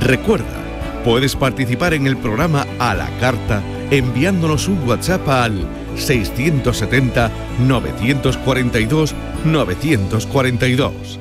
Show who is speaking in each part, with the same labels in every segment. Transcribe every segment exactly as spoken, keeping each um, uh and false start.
Speaker 1: Recuerda, puedes participar en el programa a la carta enviándonos un WhatsApp al seiscientos setenta, novecientos cuarenta y dos, novecientos cuarenta y dos.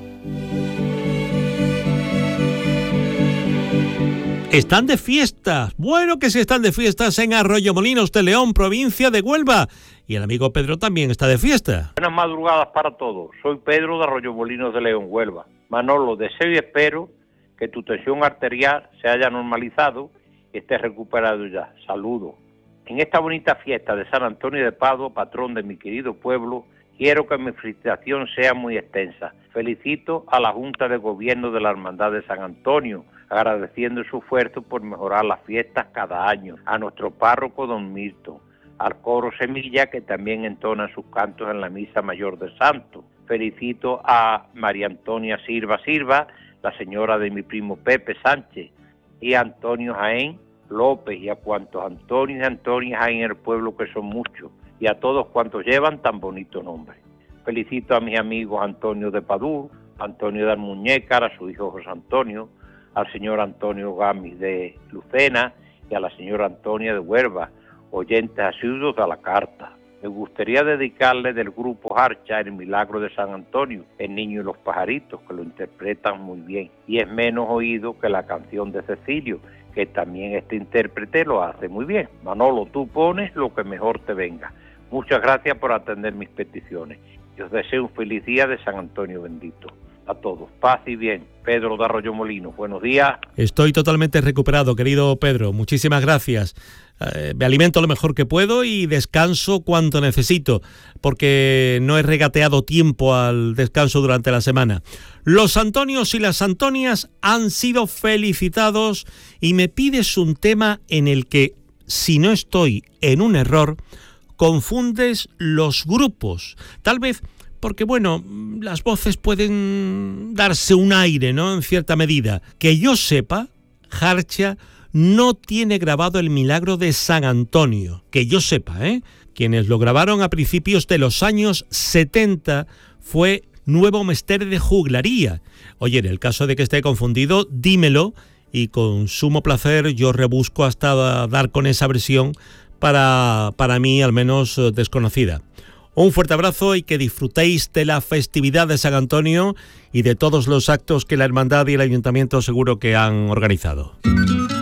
Speaker 2: Están de fiestas. Bueno que sí están de fiestas en Arroyomolinos de León, provincia de Huelva. Y el amigo Pedro también está de fiesta.
Speaker 3: Buenas madrugadas para todos. Soy Pedro de Arroyomolinos de León, Huelva. Manolo, deseo y espero que tu tensión arterial se haya normalizado y estés recuperado ya. Saludos. En esta bonita fiesta de San Antonio de Padua, patrón de mi querido pueblo, quiero que mi felicitación sea muy extensa. Felicito a la Junta de Gobierno de la Hermandad de San Antonio, agradeciendo su esfuerzo por mejorar las fiestas cada año, a nuestro párroco don Milton, al coro Semilla, que también entona sus cantos en la Misa Mayor de Santo. Felicito a María Antonia Silva Silva, la señora de mi primo Pepe Sánchez, y a Antonio Jaén López, y a cuantos Antonio y Antonia hay en el pueblo, que son muchos, y a todos cuantos llevan tan bonito nombre. Felicito a mis amigos Antonio de Padú, Antonio de Almuñécar, a su hijo José Antonio, al señor Antonio Gamis de Lucena y a la señora Antonia de Huelva, oyentes asiduos de la carta. Me gustaría dedicarle del grupo Harcha El Milagro de San Antonio, El Niño y los Pajaritos, que lo interpretan muy bien, y es menos oído que la canción de Cecilio, que también este intérprete lo hace muy bien. Manolo, tú pones lo que mejor te venga. Muchas gracias por atender mis peticiones. Y os deseo un feliz día de San Antonio bendito. A todos, paz y bien. Pedro de Arroyomolinos, buenos días.
Speaker 2: Estoy totalmente recuperado, querido Pedro, muchísimas gracias. Eh, me alimento lo mejor que puedo y descanso cuanto necesito, porque no he regateado tiempo al descanso durante la semana. Los Antonios y las Antonias han sido felicitados y me pides un tema en el que, si no estoy en un error, confundes los grupos. Tal vez porque, bueno, las voces pueden darse un aire, ¿no?, en cierta medida. Que yo sepa, Harcha no tiene grabado el Milagro de San Antonio. Que yo sepa, ¿eh? Quienes lo grabaron a principios de los años setenta fue Nuevo Mester de Juglaría. Oye, en el caso de que esté confundido, dímelo y con sumo placer yo rebusco hasta dar con esa versión para, para mí al menos desconocida. Un fuerte abrazo y que disfrutéis de la festividad de San Antonio y de todos los actos que la Hermandad y el Ayuntamiento seguro que han organizado.